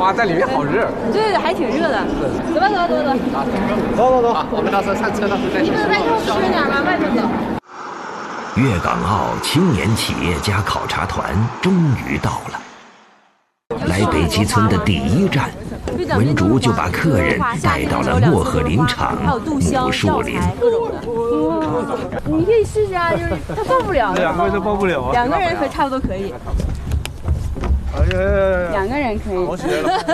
哇，在里面好热。 对，还挺热的。走吧，走吧，走吧， 走。啊，我们到时候上车到时候再说。 你们在这吃点吧，外头走。 粤港澳青年企业家考察团终于到了。来北极村的第一站，文竹就把客人带到了漠河林场母树林。 你可以试试啊，就是他抱不了。 2个人都抱不了啊。 2个人可差不多可以。2个人可以。 好起来了。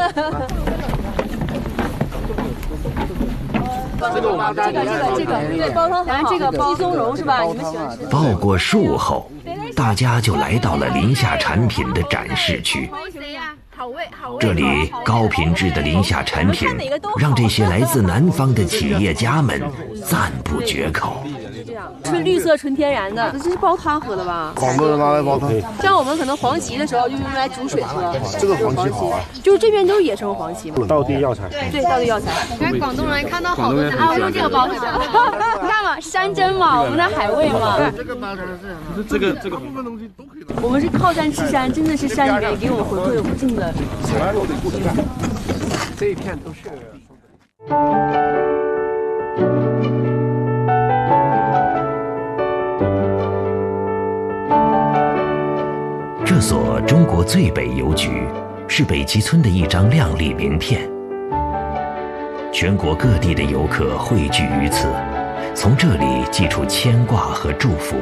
这个对，煲汤很好。这个鸡松茸是吧？你们喜欢吃？ 抱过树后，大家就来到了林下产品的展示区。这里高品质的林下产品，让这些来自南方的企业家们赞不绝口。 纯绿色、纯天然的，这是煲汤喝的吧？ 广东人拿来煲汤。 像我们可能黄芪的时候，就是用来煮水喝。 这个黄芪好啊， 就是这边都是野生黄芪嘛。 道地药材。 对，道地药材。你看广东人看到好多人啊，用这个煲汤。你看嘛，山珍嘛，我们的海味嘛。 这个煲汤是这个大部分东西都可以。 我们是靠山吃山，真的是山里面给我们回馈无尽的。 这一片都是。 这所中国最北邮局是北极村的一张亮丽名片，全国各地的游客汇聚于此，从这里寄出牵挂和祝福。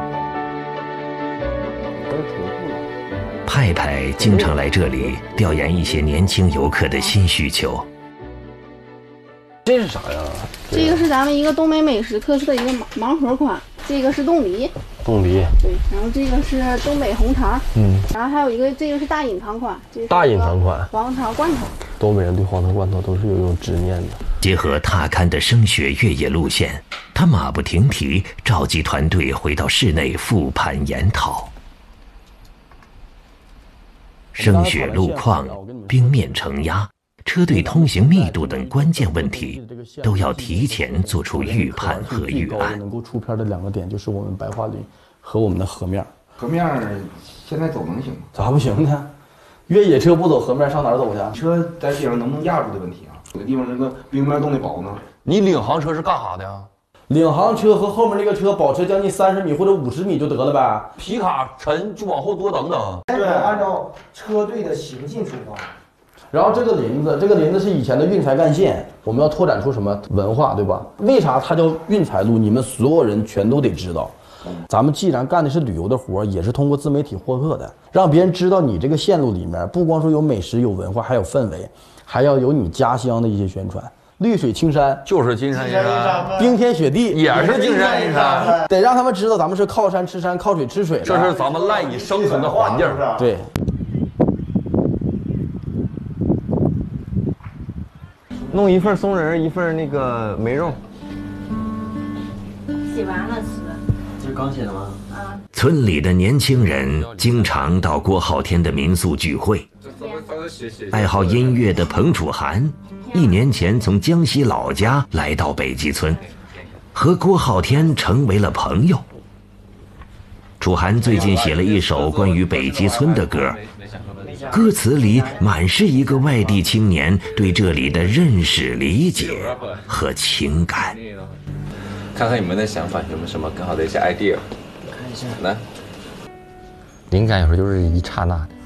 派派经常来这里调研一些年轻游客的新需求。 这是啥呀？ 这个是咱们一个东北美食特色的一个盲盒款，这个是冻梨。 冻梨。 对，然后这个是东北红肠。然后还有一个，这个是大隐藏款。 大隐藏款。 黄肠罐头。 东北人对黄肠罐头都是有一种执念的。 结合踏勘的升学越野路线，他马不停蹄召集团队回到室内复盘研讨。升雪路况、冰面承压、车队通行密度等关键问题，都要提前做出预判和预案。 能够出片的2个点就是我们白桦林和我们的河面。 河面现在走能行吗？ 咋不行呢？越野车不走河面上哪儿走去？ 车在街上能不能压住的问题啊？有的地方那个冰面冻得薄呢。 你领航车是干啥的呀？ 领航车和后面那个车保持将近30米或者50米就得了呗。 皮卡沉就往后多等等。 对，按照车队的行进出发。 然后这个林子是以前的运财干线，我们要拓展出什么文化，对吧？为啥它叫运财路？你们所有人全都得知道。咱们既然干的是旅游的活，也是通过自媒体获客的，让别人知道你这个线路里面不光说有美食、有文化，还有氛围，还要有你家乡的一些宣传。绿水青山就是金山银山， 冰天雪地也是金山银山， 得让他们知道咱们是靠山吃山、靠水吃水的， 这是咱们赖以生存的环境。 对。 弄1份松仁，1份那个梅肉。 写完了吃。 这是刚写的吗？ 啊。 村里的年轻人经常到郭浩天的民宿聚会。爱好音乐的彭楚涵1年前从江西老家来到北极村，和郭浩天成为了朋友。楚涵最近写了一首关于北极村的歌，歌词里满是一个外地青年对这里的认识、理解和情感。 看看你们的想法有没有什么更好的一些 idea？看一下，来， 灵感有时候就是一刹那的。